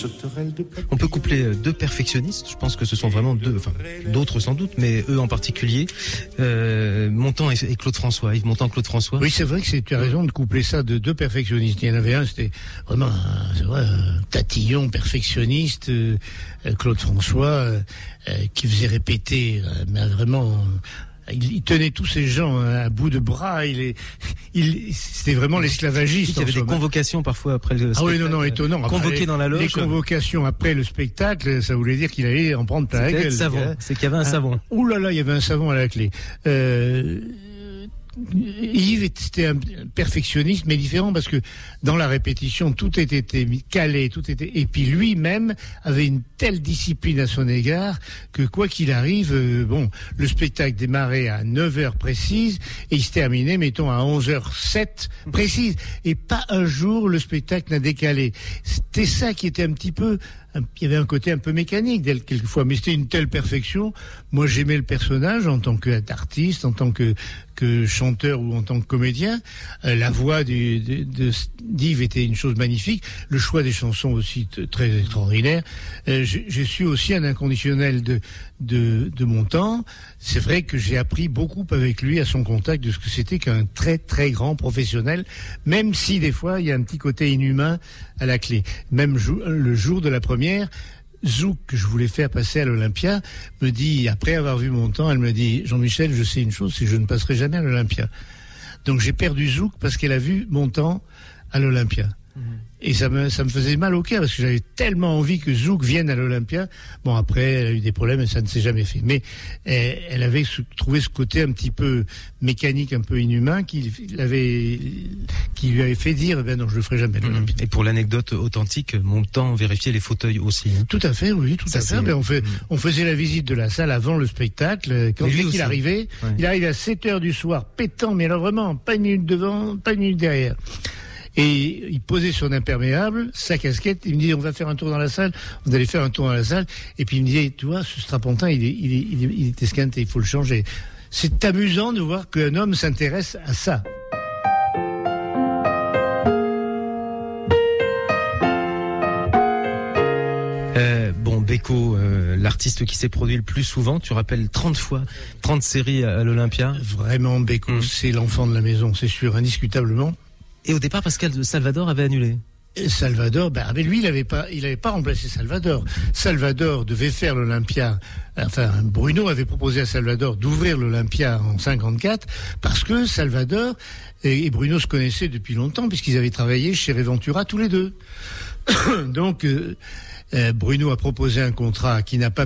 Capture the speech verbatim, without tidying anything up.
On peut coupler deux perfectionnistes, je pense que ce sont vraiment deux, enfin d'autres sans doute, mais eux en particulier, euh, Montand et, et Claude François, Yves Montand, Claude François. Oui, c'est vrai que c'est, tu as raison de coupler ça de deux perfectionnistes. Il y en avait un, c'était vraiment un, c'est vrai, un tatillon perfectionniste, euh, Claude François, euh, euh, qui faisait répéter, euh, mais vraiment... Il, il tenait tous ces gens à bout de bras. Il est, il, c'était vraiment l'esclavagiste. Il y avait des convocations parfois après le spectacle. Ah oui, non, non, étonnant. Convoqué après, dans la loge. Les convocations après le spectacle, ça voulait dire qu'il allait en prendre plein la gueule. Savon. C'est qu'il y avait un ah, savon. Ouh là là, il y avait un savon à la clé. Euh, Yves était un perfectionniste, mais différent parce que dans la répétition, tout était calé, tout était, et puis lui-même avait une telle discipline à son égard que quoi qu'il arrive, euh, bon, le spectacle démarrait à neuf heures précises et il se terminait, mettons, à onze heures sept précises. Et pas un jour le spectacle n'a décalé. C'était ça qui était un petit peu, il y avait un côté un peu mécanique quelquefois, mais c'était une telle perfection. Moi, j'aimais le personnage en tant qu'artiste, en tant que, que chanteur ou en tant que comédien. Euh, la voix du, de, de, d'Yves était une chose magnifique. Le choix des chansons aussi t- très extraordinaire. Euh, je, je suis aussi un inconditionnel de, de, de mon temps. C'est vrai que j'ai appris beaucoup avec lui à son contact de ce que c'était qu'un très très grand professionnel, même si des fois il y a un petit côté inhumain à la clé. Même jou- le jour de la première, Zouk, que je voulais faire passer à l'Olympia, me dit, après avoir vu mon temps, elle me dit, Jean-Michel, je sais une chose, c'est que je ne passerai jamais à l'Olympia. Donc j'ai perdu Zouk parce qu'elle a vu mon temps à l'Olympia. Mmh. Et ça me, ça me faisait mal au cœur parce que j'avais tellement envie que Zouk vienne à l'Olympia. Bon, après, elle a eu des problèmes et ça ne s'est jamais fait. Mais elle, elle avait trouvé ce côté un petit peu mécanique, un peu inhumain, qui, avait, qui lui avait fait dire, ben non, je le ferai jamais à l'Olympia. Et pour l'anecdote authentique, Montand vérifiait les fauteuils aussi. Hein. Tout à fait, oui, tout ça, à fait. Ben on, fait mmh. on faisait la visite de la salle avant le spectacle. Quand dès qu'il arrivait, ouais. il arrivait à sept heures du soir, pétant, mais alors vraiment, pas une minute devant, pas une minute derrière. Et il posait son imperméable, sa casquette, il me disait, on va faire un tour dans la salle, vous allez faire un tour dans la salle, et puis il me disait, tu vois, ce strapontin, il est, il est, il est, il est esquinté, il faut le changer. C'est amusant de voir qu'un homme s'intéresse à ça. Euh, bon, Beko, euh, l'artiste qui s'est produit le plus souvent, tu rappelles trente fois, trente séries à, à l'Olympia. Vraiment, Beko, mmh. c'est l'enfant de la maison, c'est sûr, indiscutablement. Et au départ, Pascal Salvador avait annulé. Et Salvador, ben, mais lui, il avait pas, il avait pas remplacé Salvador. Salvador devait faire l'Olympia. Enfin, Bruno avait proposé à Salvador d'ouvrir l'Olympia en cinquante-quatre parce que Salvador et Bruno se connaissaient depuis longtemps puisqu'ils avaient travaillé chez Reventura tous les deux. Donc, euh, euh, Bruno a proposé un contrat qui n'a pas